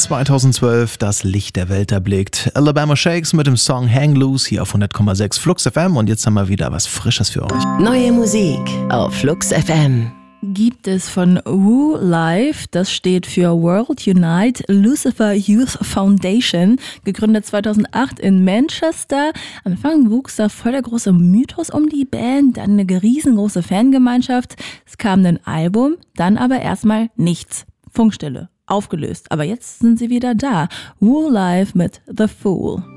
2012 das Licht der Welt erblickt. Alabama Shakes mit dem Song Hang Loose hier auf 100,6 Flux FM und jetzt haben wir wieder was Frisches für euch. Neue Musik auf Flux FM. Gibt es von Woo Life, das steht für World Unite Lucifer Youth Foundation, gegründet 2008 in Manchester. Am Anfang wuchs da voll der große Mythos um die Band, dann eine riesengroße Fangemeinschaft. Es kam ein Album, dann aber erstmal nichts. Funkstille, aufgelöst. Aber jetzt sind sie wieder da. Woo Life mit The Fool.